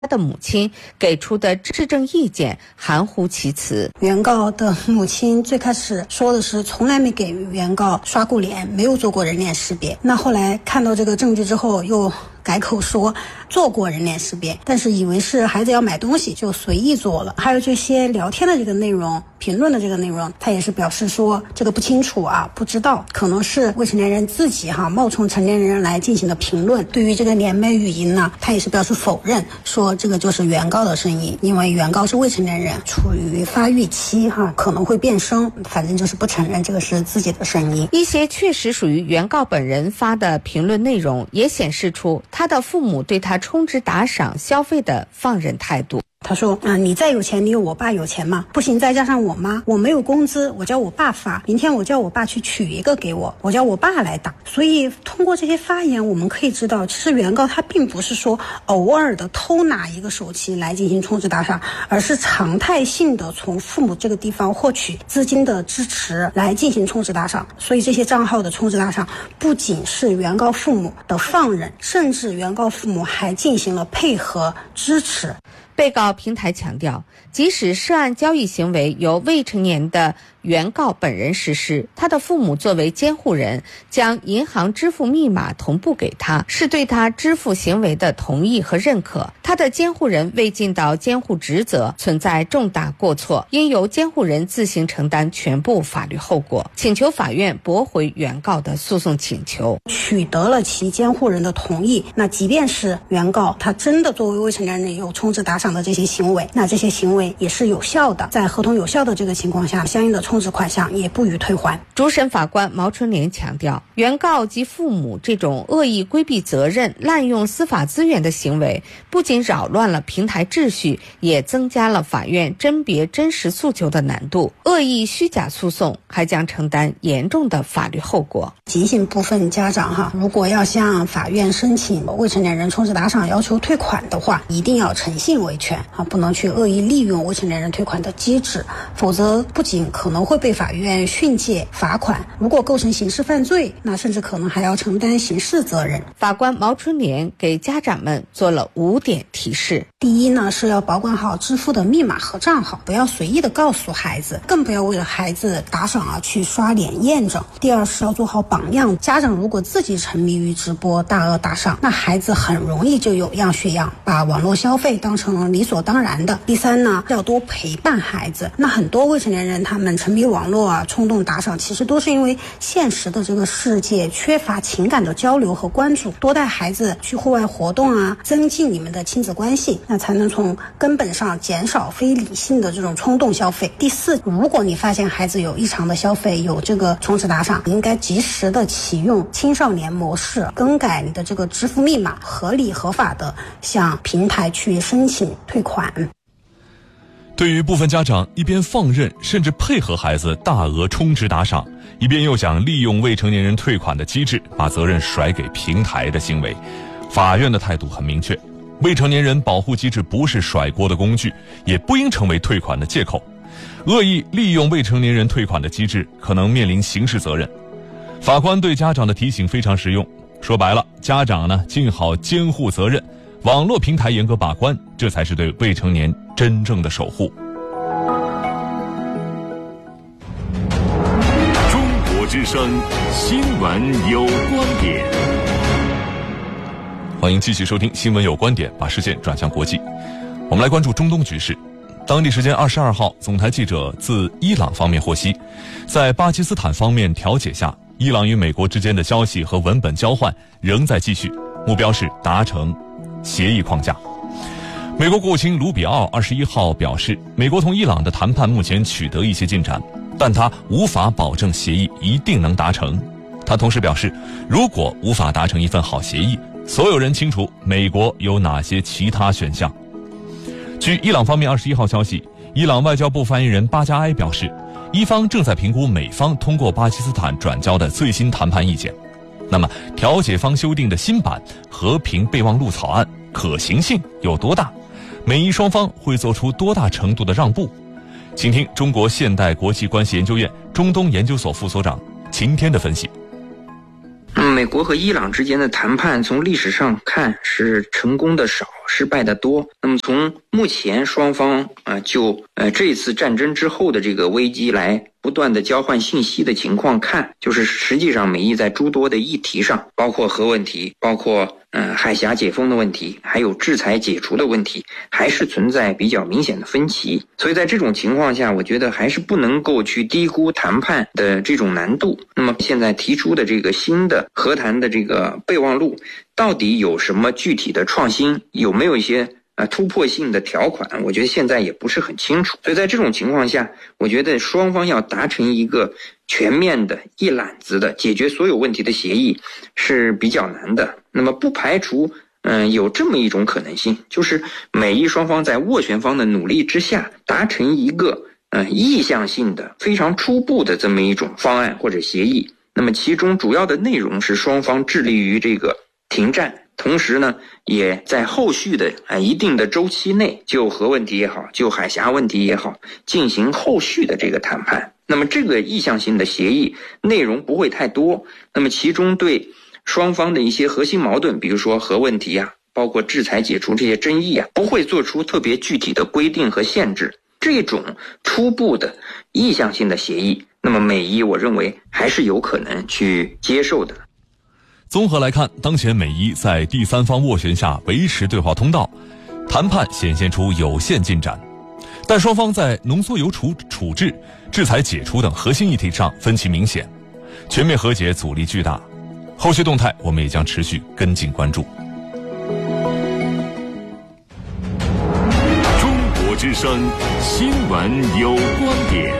他的母亲给出的质证意见含糊其辞。 原告的母亲最开始说的是从来没给原告刷过脸，没有做过人脸识别。那后来看到这个证据之后，又改口说做过人脸识别，但是以为是孩子要买东西就随意做了。还有这些聊天的这个内容，评论的这个内容，他也是表示说这个不清楚啊，不知道，可能是未成年人自己冒充成年人来进行的评论。对于这个连麦语音呢，他也是表示否认，说这个就是原告的声音，因为原告是未成年人，处于发育期可能会变声，反正就是不承认这个是自己的声音。 一些确实属于原告本人发的评论内容，也显示出他的父母对他充值打赏消费的放任态度。 他说你再有钱，你有我爸有钱吗？不行，再加上我妈，我没有工资，我叫我爸发，明天我叫我爸去取一个给我，我叫我爸来打。所以通过这些发言，我们可以知道，其实原告他并不是说偶尔的偷拿一个手机来进行充值打赏，而是常态性的从父母这个地方获取资金的支持来进行充值打赏。所以这些账号的充值打赏不仅是原告父母的放任，甚至原告父母还进行了配合支持。 被告平台强调，即使涉案交易行为由未成年的原告本人实施，他的父母作为监护人将银行支付密码同步给他，是对他支付行为的同意和认可。他的监护人未尽到监护职责，存在重大过错，应由监护人自行承担全部法律后果，请求法院驳回原告的诉讼请求。 取得了其监护人的同意，那即便是原告他真的作为未成年人有充值打赏的这些行为，那这些行为也是有效的，在合同有效的这个情况下，相应的充值款项也不予退还。 主审法官毛春莲强调，原告及父母这种恶意规避责任、滥用司法资源的行为，不仅扰乱了平台秩序，也增加了法院甄别真实诉求的难度。恶意虚假诉讼还将承担严重的法律后果。 提醒部分家长如果要向法院申请未成年人充值打赏要求退款的话，一定要诚信维权不能去恶意利用未成年人退款的机制，否则不仅可能会被法院训诫罚款，如果构成刑事犯罪，那甚至可能还要承担刑事责任。 法官毛春莲给家长们做了5点提示。 第一呢，是要保管好支付的密码和账号，不要随意的告诉孩子，更不要为了孩子打赏去刷脸验证。第二是要做好榜样，家长如果自己沉迷于直播大额打赏，那孩子很容易就有样学样，把网络消费当成理所当然的。第三呢，要多陪伴孩子。那很多未成年人他们沉迷网络冲动打赏，其实都是因为现实的这个世界缺乏情感的交流和关注。多带孩子去户外活动增进你们的亲子关系，那才能从根本上减少非理性的这种冲动消费。第四，如果你发现孩子有异常的消费，有这个充值打赏，应该及时的启用青少年模式，更改你的这个支付密码，合理合法的向平台去申请退款。 对于部分家长一边放任甚至配合孩子大额充值打赏，一边又想利用未成年人退款的机制把责任甩给平台的行为，法院的态度很明确，未成年人保护机制不是甩锅的工具，也不应成为退款的借口。恶意利用未成年人退款的机制可能面临刑事责任。法官对家长的提醒非常实用，说白了，家长尽好监护责任，网络平台严格把关，这才是对未成年真正的守护。 中国之声新闻有观点， 欢迎继续收听新闻有观点，把视线转向国际。我们来关注中东局势。当地时间22号，总台记者自伊朗方面获悉，在巴基斯坦方面调解下，伊朗与美国之间的消息和文本交换仍在继续，目标是达成协议框架。美国国务卿卢比奥21号表示，美国同伊朗的谈判目前取得一些进展，但他无法保证协议一定能达成。他同时表示，如果无法达成一份好协议，所有人清楚美国有哪些其他选项。据伊朗方面21号消息，伊朗外交部发言人巴加埃表示，伊方正在评估美方通过巴基斯坦转交的最新谈判意见。那么，调解方修订的新版和平备忘录草案可行性有多大？美伊双方会做出多大程度的让步？请听中国现代国际关系研究院中东研究所副所长秦天的分析。 么美国和伊朗之间的谈判从历史上看是成功的少，失败的多。那么从目前双方就这一次战争之后的这个危机来不断的交换信息的情况看，就是实际上美伊在诸多的议题上，包括核问题，包括海峡解封的问题，还有制裁解除的问题，还是存在比较明显的分歧。所以在这种情况下，我觉得还是不能够去低估谈判的这种难度。那么现在提出的这个新的和谈的这个备忘录，到底有什么具体的创新，有没有一些突破性的条款，我觉得现在也不是很清楚。所以在这种情况下，我觉得双方要达成一个全面的一揽子的解决所有问题的协议是比较难的。那么不排除有这么一种可能性，就是美伊双方在斡旋方的努力之下达成一个意向性的非常初步的这么一种方案或者协议。那么其中主要的内容是双方致力于这个停战，同时呢也在后续的一定的周期内，就核问题也好，就海峡问题也好，进行后续的这个谈判。那么这个意向性的协议内容不会太多，那么其中对双方的一些核心矛盾，比如说核问题啊，包括制裁解除这些争议啊，不会做出特别具体的规定和限制。这种初步的意向性的协议，那么美伊我认为还是有可能去接受的。 综合来看，当前美伊在第三方斡旋下维持对话通道，谈判显现出有限进展，但双方在浓缩铀处置、制裁解除等核心议题上分歧明显，全面和解阻力巨大。后续动态我们也将持续跟进关注。 中国之声新闻有观点，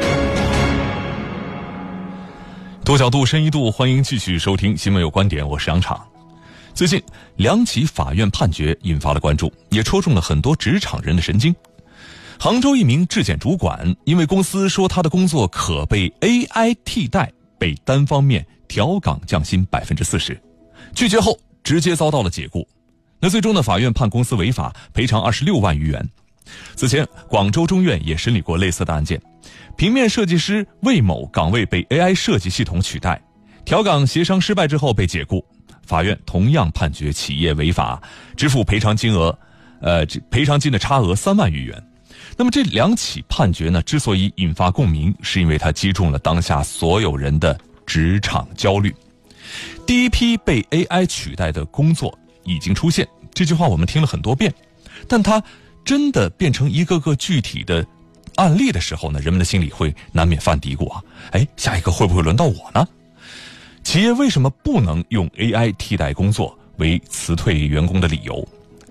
多角度深一度，欢迎继续收听新闻有观点，我是杨昶。最近两起法院判决引发了关注，也戳中了很多职场人的神经。杭州一名质检主管因为公司说他的工作可被 AI 替代，被单方面调岗降薪40%，拒绝后直接遭到了解雇。那最终呢，法院判公司违法，赔偿26万余元。此前广州中院也审理过类似的案件，平面设计师魏某岗位被 AI 设计系统取代，调岗协商失败之后被解雇，法院同样判决企业违法，支付赔偿金的差额3万余元。那么这两起判决呢，之所以引发共鸣，是因为它击中了当下所有人的职场焦虑。第一批被 AI 取代的工作已经出现，这句话我们听了很多遍，但它真的变成一个个具体的案例的时候呢，人们的心里会难免犯嘀咕啊，下一个会不会轮到我呢？企业为什么不能用 AI 替代工作为辞退员工的理由？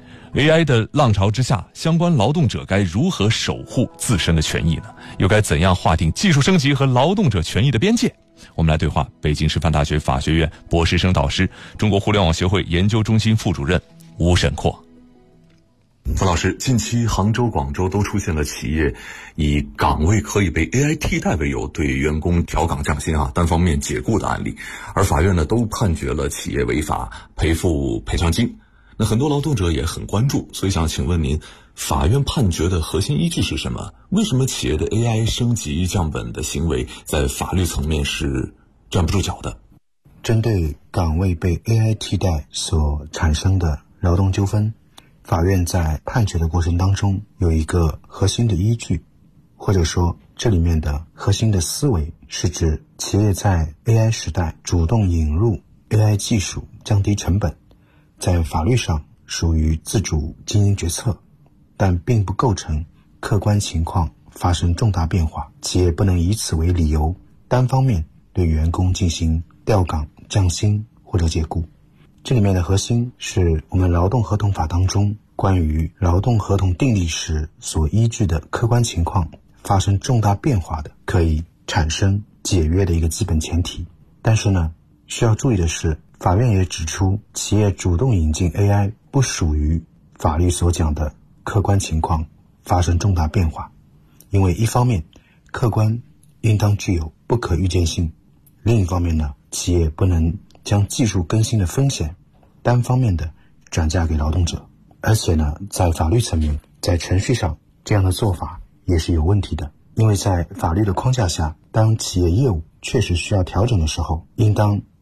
AI 的浪潮之下，相关劳动者该如何守护自身的权益呢？又该怎样划定技术升级和劳动者权益的边界？我们来对话北京师范大学法学院博士生导师、中国互联网协会研究中心副主任吴沈括。 傅老师，近期杭州、广州都出现了企业以岗位可以被 AI 替代为由，对员工调岗降薪单方面解雇的案例，而法院呢都判决了企业违法，赔付赔偿金。那很多劳动者也很关注，所以想请问您，法院判决的核心依据是什么？为什么企业的 AI 升级降本的行为在法律层面是站不住脚的？ 针对岗位被 AI 替代所产生的劳动纠纷，法院在判决的过程当中有一个核心的依据，或者说这里面的核心的思维是指企业在 AI 时代主动引入 AI 技术降低成本，在法律上属于自主经营决策，但并不构成客观情况发生重大变化，企业不能以此为理由单方面对员工进行调岗降薪或者解雇。这里面的核心是我们劳动合同法当中关于劳动合同订立时所依据的客观情况发生重大变化的，可以产生解约的一个基本前提。但是呢，需要注意的是，法院也指出，企业主动引进 AI 不属于法律所讲的客观情况发生重大变化，因为一方面客观应当具有不可预见性，另一方面呢，企业不能将技术更新的风险单方面的转嫁给劳动者。而且呢，在法律层面，在程序上，这样的做法也是有问题的。因为在法律的框架下，当企业业务确实需要调整的时候，应当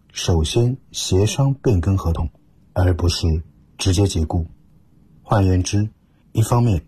首先协商变更合同，而不是直接解雇。换言之，一方面